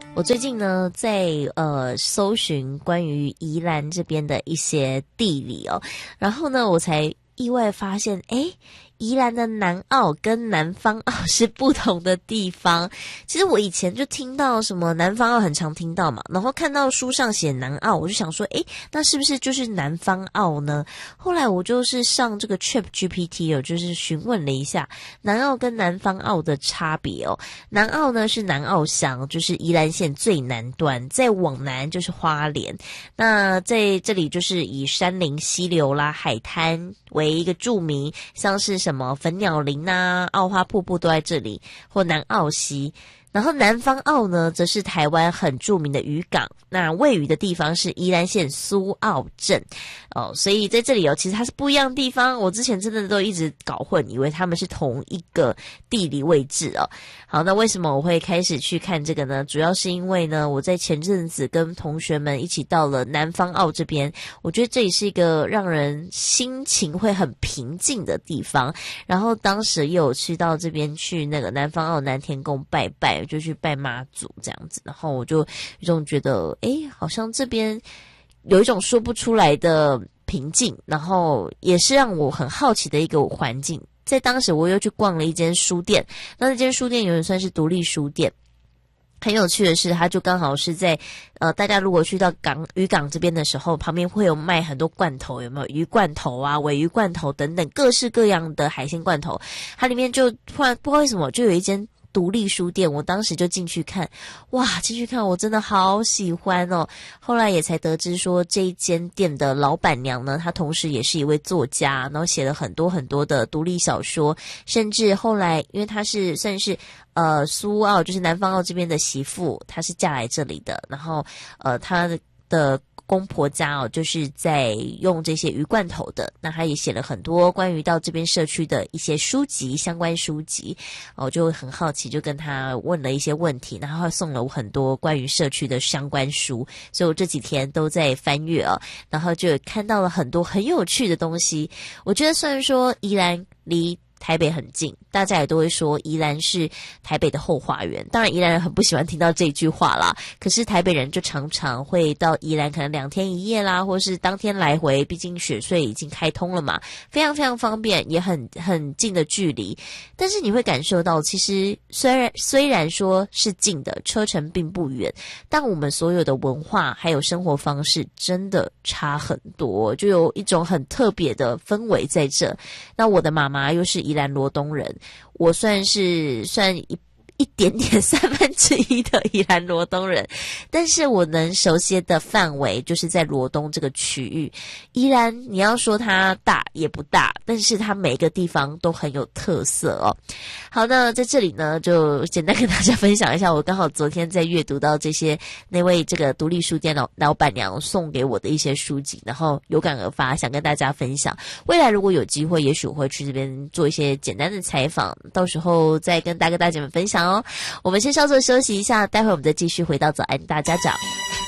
我最近呢在搜寻关于宜兰这边的一些地理哦，然后呢我才意外发现，宜兰的南澳跟南方澳是不同的地方。其实我以前就听到什么南方澳很常听到嘛，然后看到书上写南澳，我就想说，那是不是就是南方澳呢？后来我就是上这个 ChatGPT 哦，就是询问了一下南澳跟南方澳的差别哦。南澳呢是南澳乡，就是宜兰县最南端，再往南就是花莲。那在这里就是以山林、溪流啦、海滩为一个著名，像是什么粉鸟林啊、澳花瀑布都在这里，或南澳溪。然后南方澳呢，则是台湾很著名的渔港，那位于的地方是宜兰县苏澳镇哦，所以在这里其实它是不一样的地方。我之前真的都一直搞混，以为他们是同一个地理位置哦。好，那为什么我会开始去看这个呢？主要是因为呢，我在前阵子跟同学们一起到了南方澳这边，我觉得这也是一个让人心情会很平静的地方。然后当时又有去到这边去那个南方澳南天宫拜拜。就去拜妈祖这样子，然后我就有种觉得，好像这边有一种说不出来的平静，然后也是让我很好奇的一个环境。在当时我又去逛了一间书店，那间书店有点算是独立书店。很有趣的是，它就刚好是在大家如果去到渔港这边的时候，旁边会有卖很多罐头，有没有鱼罐头啊、鲔鱼罐头等等各式各样的海鲜罐头。它里面就突然不知道为什么就有一间独立书店，我当时就进去看，哇，进去看我真的好喜欢哦。后来也才得知说，这一间店的老板娘呢，她同时也是一位作家，然后写了很多很多的独立小说，甚至后来因为她是算是苏澳就是南方澳这边的媳妇，她是嫁来这里的，然后她的公婆家就是在用这些鱼罐头的，那他也写了很多关于到这边社区的一些书籍，相关书籍，我就很好奇，就跟他问了一些问题，然后他送了我很多关于社区的相关书，所以我这几天都在翻阅然后就看到了很多很有趣的东西。我觉得虽然说宜兰离台北很近，大家也都会说宜兰是台北的后花园。当然宜兰人很不喜欢听到这句话啦，可是台北人就常常会到宜兰可能2天1夜啦，或是当天来回，毕竟雪隧已经开通了嘛，非常非常方便，也很近的距离。但是你会感受到，其实虽然说是近的，车程并不远，但我们所有的文化还有生活方式真的差很多，就有一种很特别的氛围在这。那我的妈妈又是宜兰罗东人，我算一点点1/3的宜兰罗东人，但是我能熟悉的范围就是在罗东这个区域。宜兰你要说它大也不大，但是它每个地方都很有特色哦。好，那在这里呢就简单跟大家分享一下，我刚好昨天在阅读到那位这个独立书店老板娘送给我的一些书籍，然后有感而发，想跟大家分享。未来如果有机会，也许我会去这边做一些简单的采访，到时候再跟大哥大姐们分享哦。我们先稍作休息一下，待会我们再继续回到早安大家长。